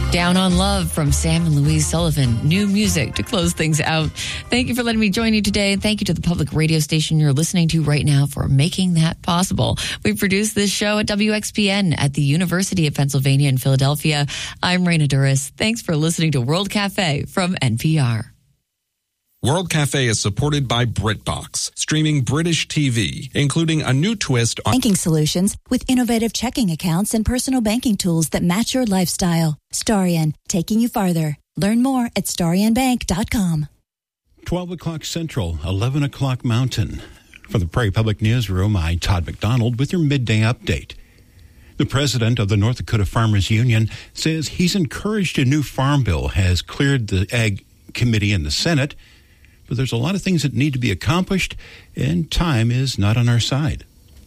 Down on Love from Sam and Louise Sullivan. New music to close things out. Thank you for letting me join you today. And thank you to the public radio station you're listening to right now for making that possible. We produce this show at WXPN at the University of Pennsylvania in Philadelphia. I'm Raina Duras. Thanks for listening to World Cafe from NPR. World Cafe is supported by BritBox, streaming British TV, including a new twist on banking solutions with innovative checking accounts and personal banking tools that match your lifestyle. Starion, taking you farther. Learn more at StarionBank.com. 12 o'clock Central, 11 o'clock Mountain. From the Prairie Public Newsroom, I'm Todd McDonald with your midday update. The president of the North Dakota Farmers Union says he's encouraged a new farm bill has cleared the Ag Committee in the Senate, but there's a lot of things that need to be accomplished, and time is not on our side.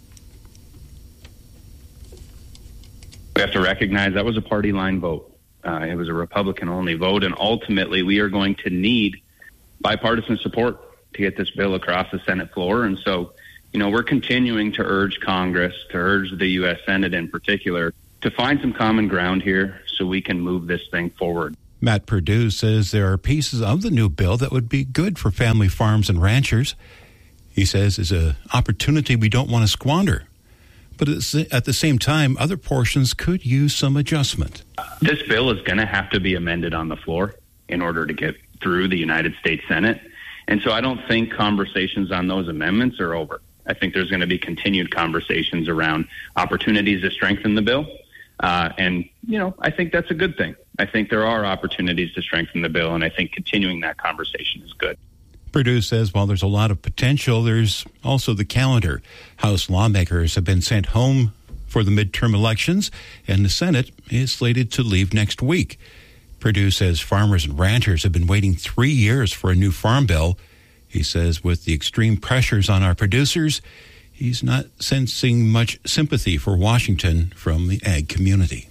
We have to recognize that was a party line vote. It was a Republican-only vote, and ultimately we are going to need bipartisan support to get this bill across the Senate floor. And so, we're continuing to urge Congress, to urge the U.S. Senate in particular, to find some common ground here so we can move this thing forward. Matt Perdue says there are pieces of the new bill that would be good for family farms and ranchers. He says it's an opportunity we don't want to squander. But at the same time, other portions could use some adjustment. This bill is going to have to be amended on the floor in order to get through the United States Senate. And so I don't think conversations on those amendments are over. I think there's going to be continued conversations around opportunities to strengthen the bill. And I think that's a good thing. I think there are opportunities to strengthen the bill, and I think continuing that conversation is good. Perdue says while there's a lot of potential, there's also the calendar. House lawmakers have been sent home for the midterm elections, and the Senate is slated to leave next week. Perdue says farmers and ranchers have been waiting 3 years for a new farm bill. He says with the extreme pressures on our producers, he's not sensing much sympathy for Washington from the ag community.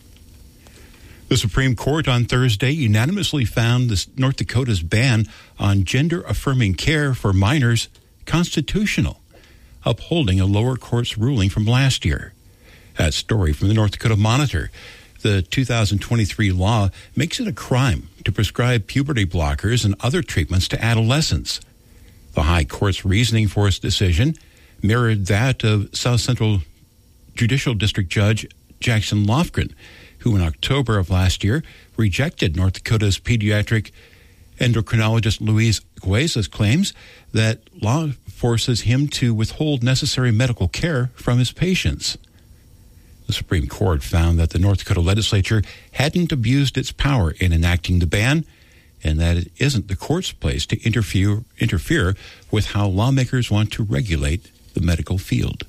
The Supreme Court on Thursday unanimously found North Dakota's ban on gender-affirming care for minors constitutional, upholding a lower court's ruling from last year. That story from the North Dakota Monitor. The 2023 law makes it a crime to prescribe puberty blockers and other treatments to adolescents. The High Court's reasoning for its decision mirrored that of South Central Judicial District Judge Jackson Lofgren, who in October of last year rejected North Dakota's pediatric endocrinologist Luis Gueza's claims that law forces him to withhold necessary medical care from his patients. The Supreme Court found that the North Dakota legislature hadn't abused its power in enacting the ban, and that it isn't the court's place to interfere with how lawmakers want to regulate the medical field.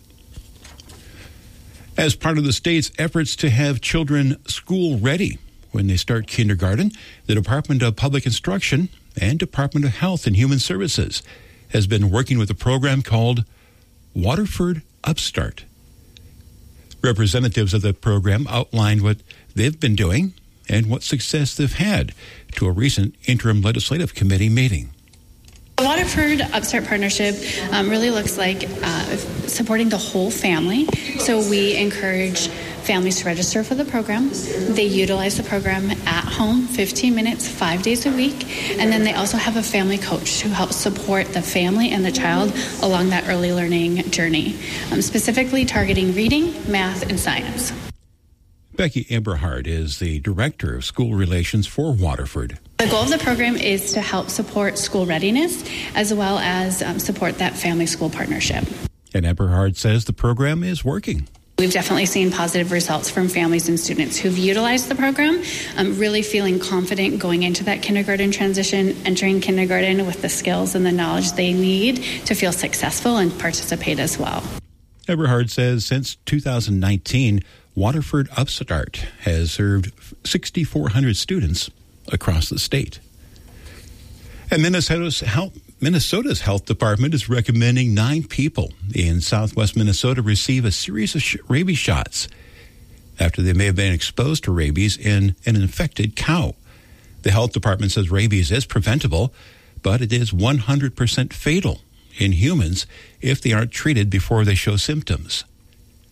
As part of the state's efforts to have children school-ready when they start kindergarten, the Department of Public Instruction and Department of Health and Human Services has been working with a program called Waterford Upstart. Representatives of the program outlined what they've been doing and what success they've had to a recent interim legislative committee meeting. The Waterford Upstart Partnership really looks like supporting the whole family. So we encourage families to register for the program. They utilize the program at home, 15 minutes, 5 days a week. And then they also have a family coach who helps support the family and the child along that early learning journey, specifically targeting reading, math, and science. Becky Eberhard is the Director of School Relations for Waterford. The goal of the program is to help support school readiness as well as support that family-school partnership. And Eberhard says the program is working. We've definitely seen positive results from families and students who've utilized the program, really feeling confident going into that kindergarten transition, entering kindergarten with the skills and the knowledge they need to feel successful and participate as well. Eberhard says since 2019, Waterford Upstart has served 6,400 students across the state. And Minnesota's Health Department is recommending 9 people in southwest Minnesota receive a series of rabies shots after they may have been exposed to rabies in an infected cow. The health department says rabies is preventable, but it is 100% fatal in humans if they aren't treated before they show symptoms.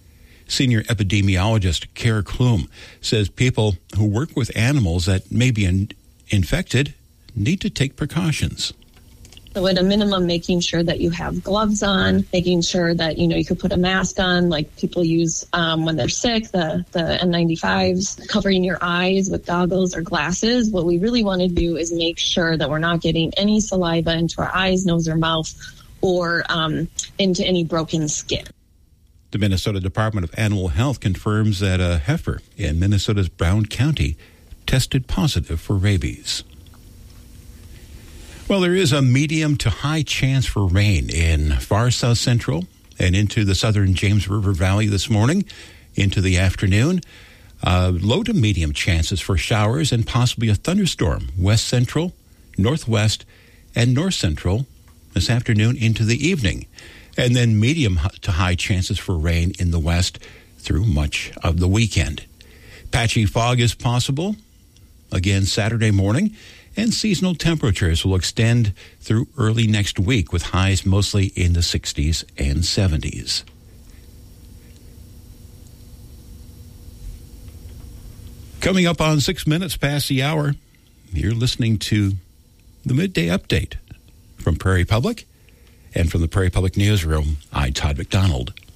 Senior epidemiologist Kara Klum says people who work with animals that may be infected need to take precautions. So at a minimum, making sure that you have gloves on, making sure that, you could put a mask on like people use when they're sick, the N95s, covering your eyes with goggles or glasses. What we really want to do is make sure that we're not getting any saliva into our eyes, nose, or mouth, or into any broken skin. The Minnesota Department of Animal Health confirms that a heifer in Minnesota's Brown County tested positive for rabies. Well, there is a medium to high chance for rain in far south central and into the southern James River Valley this morning into the afternoon. Low to medium chances for showers and possibly a thunderstorm west central, northwest, and north central this afternoon into the evening. And then medium to high chances for rain in the west through much of the weekend. Patchy fog is possible again Saturday morning. And seasonal temperatures will extend through early next week with highs mostly in the 60s and 70s. Coming up on 6 minutes past the hour, you're listening to the Midday Update from Prairie Public. And from the Prairie Public Newsroom, I'm Todd McDonald.